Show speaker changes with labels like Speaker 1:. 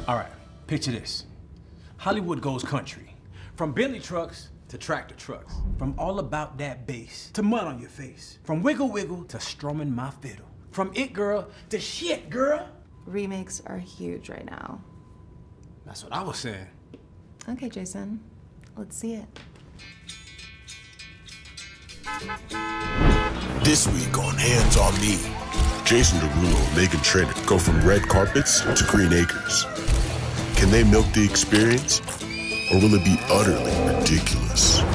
Speaker 1: All right, picture this. Hollywood goes country. From Bentley trucks to tractor trucks. From All About That Bass to Mud on Your Face. From Wiggle Wiggle to Strumming My Fiddle. From It Girl to Shit Girl.
Speaker 2: Remakes are huge right now.
Speaker 1: That's what I was saying.
Speaker 2: Okay, Jason, let's see it.
Speaker 3: This week on Hands on Me, Jason Derulo and Meghan Trainor go from red carpets to green acres. Can they milk the experience, or will it be utterly ridiculous?